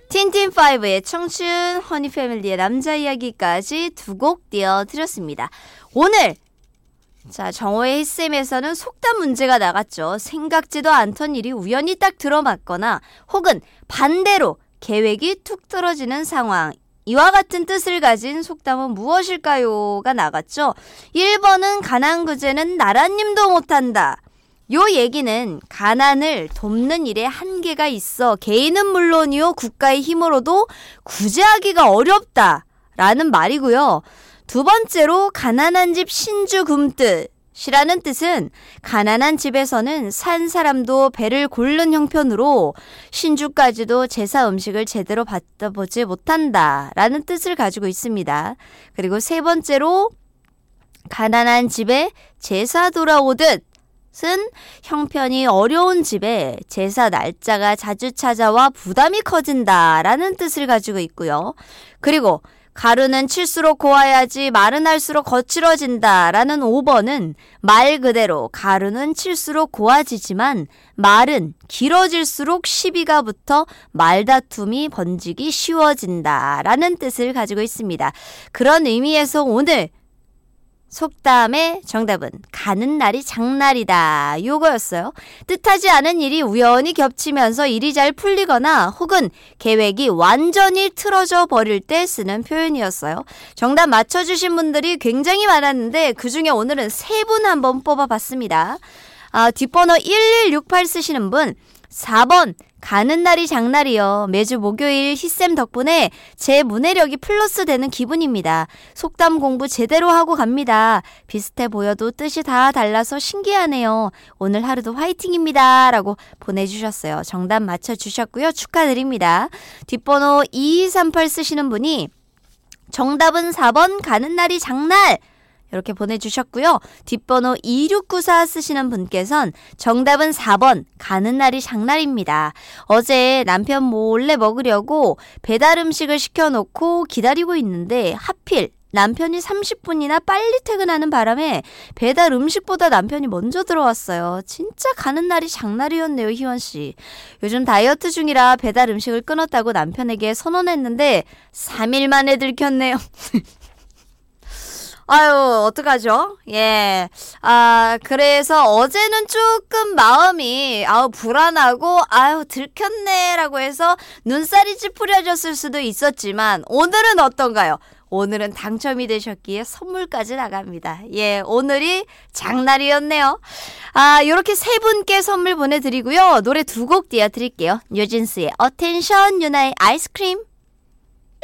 틴틴5의 청춘, 허니패밀리의 남자 이야기까지 두 곡 띄워드렸습니다. 오늘 자 정오의 히쌤에서는 속담 문제가 나갔죠. 생각지도 않던 일이 우연히 딱 들어맞거나 혹은 반대로 계획이 툭 떨어지는 상황, 이와 같은 뜻을 가진 속담은 무엇일까요?가 나갔죠. 1번은 가난 그제는 나라님도 못한다. 요 얘기는 가난을 돕는 일에 한계가 있어 개인은 물론이요 국가의 힘으로도 구제하기가 어렵다라는 말이고요. 두 번째로 가난한 집 신주 굼뜻이라는 뜻은 가난한 집에서는 산 사람도 배를 고른 형편으로 신주까지도 제사 음식을 제대로 받아보지 못한다라는 뜻을 가지고 있습니다. 그리고 세 번째로 가난한 집에 제사 돌아오듯 은 형편이 어려운 집에 제사 날짜가 자주 찾아와 부담이 커진다라는 뜻을 가지고 있고요. 그리고 가루는 칠수록 고와야지 말은 할수록 거칠어진다라는 5번은 말 그대로 가루는 칠수록 고와지지만 말은 길어질수록 시비가 붙어 말다툼이 번지기 쉬워진다라는 뜻을 가지고 있습니다. 그런 의미에서 오늘 속담의 정답은 가는 날이 장날이다 요거였어요. 뜻하지 않은 일이 우연히 겹치면서 일이 잘 풀리거나 혹은 계획이 완전히 틀어져 버릴 때 쓰는 표현이었어요. 정답 맞춰주신 분들이 굉장히 많았는데 그중에 오늘은 3분 한번 뽑아봤습니다. 뒷번호 1168 쓰시는 분 4번 가는 날이 장날이요. 매주 목요일 히쌤 덕분에 제 문해력이 플러스 되는 기분입니다. 속담 공부 제대로 하고 갑니다. 비슷해 보여도 뜻이 다 달라서 신기하네요. 오늘 하루도 화이팅입니다. 라고 보내주셨어요. 정답 맞춰주셨고요. 축하드립니다. 뒷번호 2238 쓰시는 분이 정답은 4번 가는 날이 장날. 이렇게 보내주셨고요. 뒷번호 2694 쓰시는 분께서는 정답은 4번 가는 날이 장날입니다. 어제 남편 몰래 먹으려고 배달 음식을 시켜놓고 기다리고 있는데 하필 남편이 30분이나 빨리 퇴근하는 바람에 배달 음식보다 남편이 먼저 들어왔어요. 진짜 가는 날이 장날이었네요. 희원씨. 요즘 다이어트 중이라 배달 음식을 끊었다고 남편에게 선언했는데 3일 만에 들켰네요. 아유, 어떡하죠? 예. 그래서 어제는 조금 마음이, 불안하고, 들켰네라고 해서 눈살이 찌푸려졌을 수도 있었지만, 오늘은 어떤가요? 오늘은 당첨이 되셨기에 선물까지 나갑니다. 예, 오늘이 장날이었네요. 요렇게 3분께 선물 보내드리고요. 노래 2곡 띄워드릴게요. 뉴진스의 어텐션, 유나의 아이스크림.